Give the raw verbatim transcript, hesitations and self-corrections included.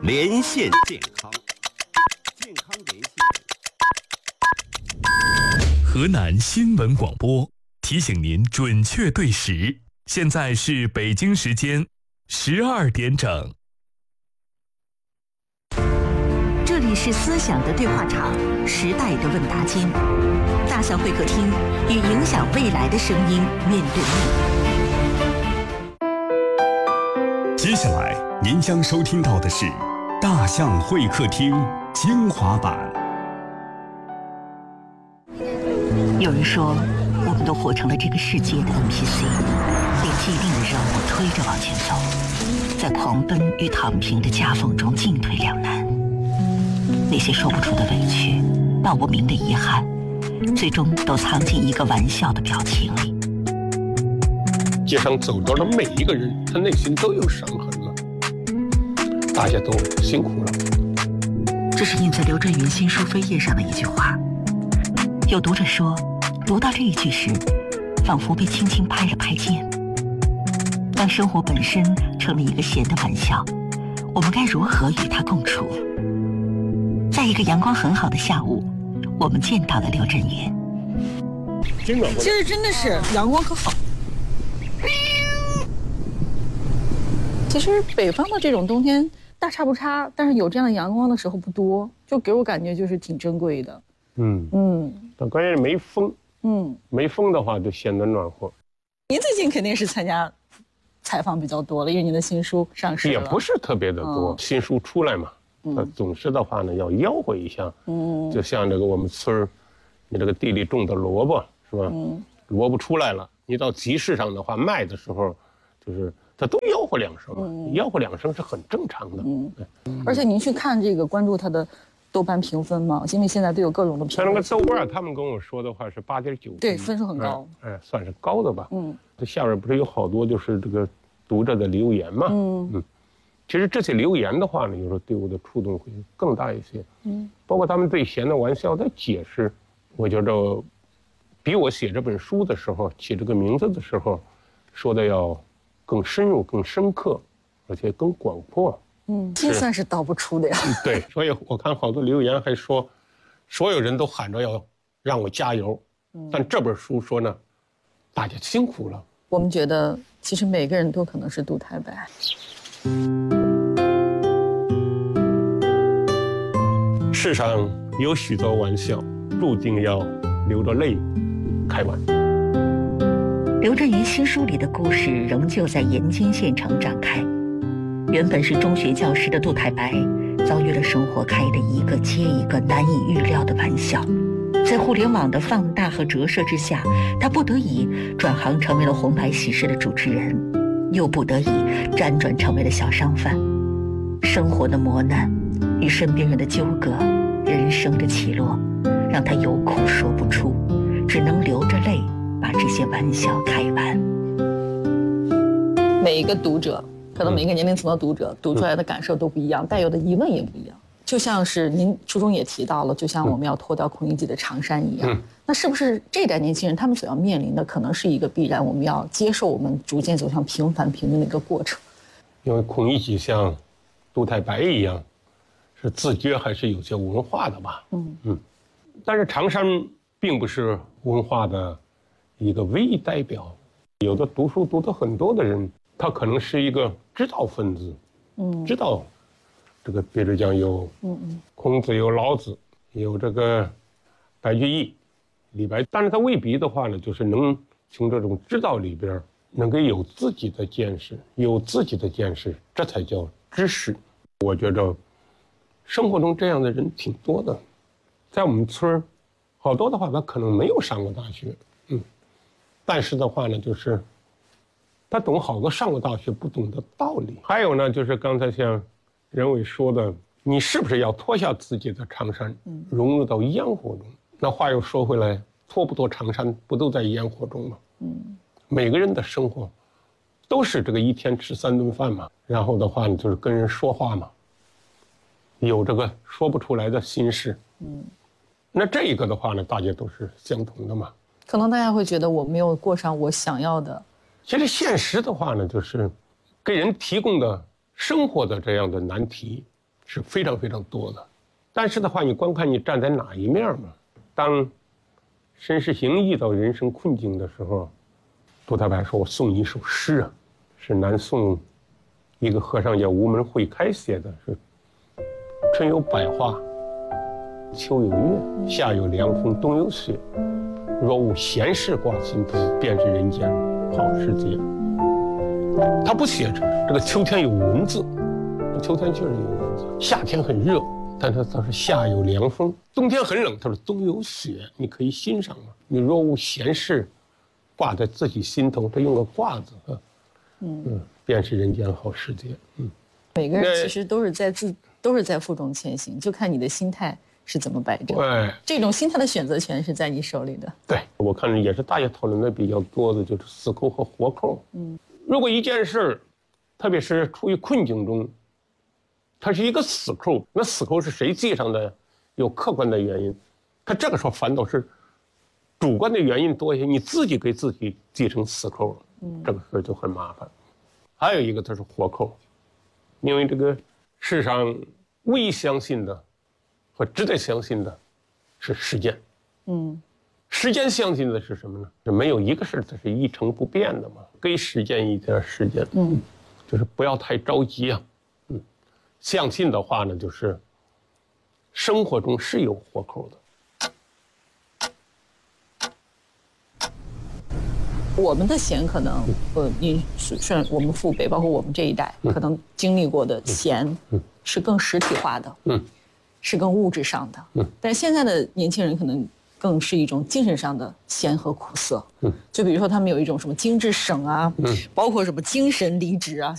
连线健康，健康连线。 河南新闻广播提醒您准确对时，现在是北京时间十二点整。 这里是思想的对话场，时代的问答间，大小会客厅与影响未来的声音面对面。 接下来您将收听到的是大象会客厅精华版。 有人说，我们都活成了这个世界的 N P C， 被既定的任务推着往前走，在狂奔与躺平的夹缝中进退两难。那些说不出的委屈，道不明的遗憾，最终都藏进一个玩笑的表情里。 街上走着的每一个人，他内心都有伤痕了。大家都辛苦了。 这是印在刘震云新书扉页上的一句话。有读者说，读到这一句时，仿佛被轻轻拍了拍肩。当生活本身成了一个闲的玩笑，我们该如何与它共处？在一个阳光很好的下午，我们见到了刘震云。 今儿真的是阳光可好。其实北方的这种冬天大差不差，但是有这样的阳光的时候不多，就给我感觉就是挺珍贵的。 嗯嗯，但关键是没风。嗯，没风的话就显得暖和。 您最近肯定是参加采访比较多了，因为您的新书上市了。 也不是特别的多，嗯、新书出来嘛，它、嗯、总是的话呢要吆喝一下。嗯，就像这个我们村儿，你这个地里种的萝卜是吧？嗯，萝卜出来了，你到集市上的话卖的时候，就是它都吆喝两声嘛，嗯、吆喝两声是很正常的。嗯， 嗯而且您去看这个关注它的豆瓣评分嘛，因为现在都有各种的评分。 像那个豆瓣，他们跟我说的话是八点九， 对，分数很高， 哎，哎，算是高的吧。嗯，这下边不是有好多就是这个读者的留言嘛？嗯嗯，其实这些留言的话呢，有时候对我的触动会更大一些。嗯，包括他们对闲的玩笑的解释，我觉着比我写这本书的时候起这个名字的时候说的要更深入、更深刻，而且更广阔。 嗯，这算是道不出的呀。 对，所以我看好多留言还说，所有人都喊着要让我加油，嗯、但这本书说呢，大家辛苦了。 我们觉得，其实每个人都可能是杜太白。 世上有许多玩笑，注定要流着泪开完。 刘震云新书里的故事仍旧在盐津县城展开。原本是中学教师的杜太白，遭遇了生活开的一个接一个难以预料的玩笑。在互联网的放大和折射之下，他不得已转行成为了红白喜事的主持人，又不得已辗转成为了小商贩。生活的磨难与身边人的纠葛，人生的起落，让他有苦说不出，只能流着泪把这些玩笑开完。 每一个读者，可能每个年龄层的读者读出来的感受都不一样，带有的疑问也不一样。就像是您书中也提到了，就像我们要脱掉孔乙己的长衫一样，嗯、那是不是这一代年轻人他们所要面临的，可能是一个必然，我们要接受我们逐渐走向平凡平庸的一个过程？ 因为孔乙己像杜太白一样，是自觉还是有些文化的吧？嗯嗯，但是长衫并不是文化的一个唯一代表，有的读书读得很多的人。他可能是一个知道分子，嗯，知道这个，比如讲有，嗯嗯，孔子有老子，有这个白居易、李白，但是他未必的话呢，就是能从这种知道里边能够有自己的见识，有自己的见识，这才叫知识。我觉着生活中这样的人挺多的，在我们村儿，好多的话他可能没有上过大学，嗯，但是的话呢，就是。他懂好多上过大学不懂的道理。还有呢，就是刚才像任伟说的，你是不是要脱下自己的长衫，融入到烟火中？那话又说回来，脱不脱长衫不都在烟火中吗？嗯，每个人的生活都是这个一天吃三顿饭嘛，然后的话呢，就是跟人说话嘛，有这个说不出来的心事。嗯，那这一个的话呢，大家都是相同的嘛。 可能大家会觉得我没有过上我想要的。 其实现实的话呢，就是给人提供的生活的这样的难题， 是非常非常多的。但是的话，你光看你站在哪一面嘛。当身世行遇到人生困境的时候，杜太白说：“我送你一首诗啊，是南宋一个和尚叫无门慧开写的，是春有百花，秋有月，夏有凉风，冬有雪。若无闲事挂心头，便是人间好时节。”他不写这个秋天有蚊子，秋天确实有蚊子；夏天很热，但是他说夏有凉风；冬天很冷，他说冬有雪。你可以欣赏嘛。你若无闲事挂在自己心头，他用个挂字啊，嗯嗯，便是人间好时节。嗯， 每个人其实都是在自都是在负重前行，就看你的心态是怎么摆正。 对， 这种心态的选择权是在你手里的。 对，我看也是大家讨论的比较多的，就是死扣和活扣。嗯，如果一件事，特别是处于困境中，它是一个死扣，那死扣是谁系上的？有客观的原因，他这个时候反倒是主观的原因多一些，你自己给自己系成死扣了，嗯，这个事就很麻烦。还有一个，它是活扣，因为这个世上唯一相信的和值得相信的是时间，嗯，时间相信的是什么呢？是没有一个事它是一成不变的嘛，给时间一点时间，嗯，就是不要太着急啊，嗯，相信的话呢，就是生活中是有活口的。 我们的闲可能，呃，你算我们父辈，包括我们这一代，可能经历过的闲，是更实体化的，嗯，是更物质上的，嗯，但是现在的年轻人可能更是一种精神上的闲和苦涩，嗯，就比如说他们有一种什么精致省啊，嗯，包括什么精神离职啊。